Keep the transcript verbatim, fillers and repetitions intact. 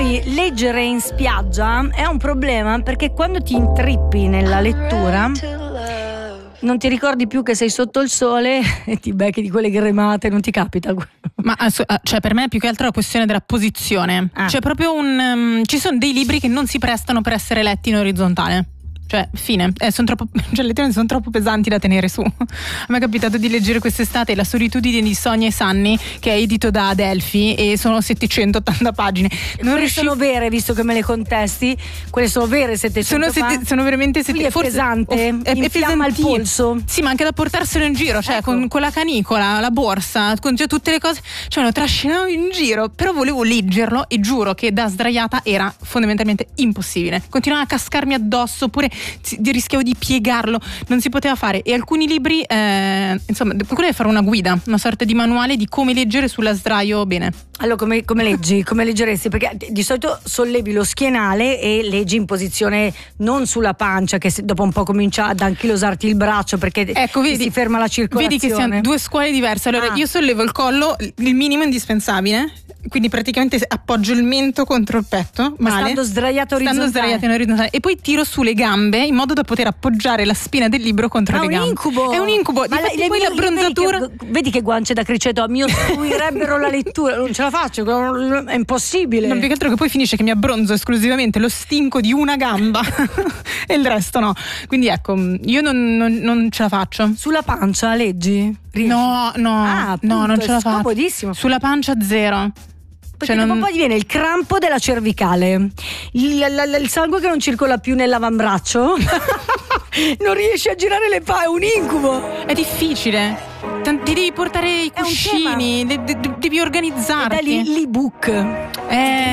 poi leggere in spiaggia è un problema, perché quando ti intrippi nella lettura non ti ricordi più che sei sotto il sole e ti becchi di quelle gremate, non ti capita? Ma cioè, per me è più che altro la questione della posizione. Ah. Cioè proprio un um, ci sono dei libri che non si prestano per essere letti in orizzontale. Cioè, fine, eh, sono troppo, cioè, letteralmente sono troppo pesanti da tenere su. A me è capitato di leggere quest'estate La solitudine di Sonia e Sanni, che è edito da Adelphi, e sono settecentottanta pagine. Non riusci... sono vere, visto che me le contesti, quelle sono vere settecento sono, sette, sono veramente settecento. È pesante, oh, è, è infiamma il polso. Sì, ma anche da portarselo in giro, cioè ecco. con, con la canicola, la borsa, con cioè, tutte le cose, cioè lo trascinavo in giro, però volevo leggerlo e giuro che da sdraiata era fondamentalmente impossibile. Continuava a cascarmi addosso, oppure rischiavo di piegarlo, non si poteva fare. E alcuni libri, eh, insomma, quello deve fare una guida, una sorta di manuale di come leggere sulla sdraio bene. Allora, come, come leggi? Come leggeresti? Perché di solito sollevi lo schienale e leggi in posizione non sulla pancia, che dopo un po' comincia ad anchilosarti il braccio, perché ecco, vedi, si ferma la circolazione. Vedi che siamo due scuole diverse. Allora, ah. io sollevo il collo, il minimo indispensabile, quindi praticamente appoggio il mento contro il petto, ma male, stando sdraiato orizzontale. Stando sdraiato in orizzontale, e poi tiro su le gambe in modo da poter appoggiare la spina del libro contro ma le gambe. È un incubo. È un incubo. Ma Difatti, le, poi le l'abbronzatura. Vedi che, vedi che guance da criceto mi ostruirebbero la lettura. Non ce la faccio, è impossibile. Non più che altro che poi finisce che mi abbronzo esclusivamente lo stinco di una gamba e il resto no. Quindi ecco, io non, non, non ce la faccio. Sulla pancia leggi? Riesci? No, no, ah, appunto, no, non ce la faccio. Scomodissimo. Sulla pancia zero. Perché cioè dopo non... poi viene il crampo della cervicale, il, il, il sangue che non circola più nell'avambraccio. Non riesci a girare le palle, è un incubo. È difficile. Ti devi portare i cuscini, de- de- devi organizzarti. E da lì l'ebook. Eh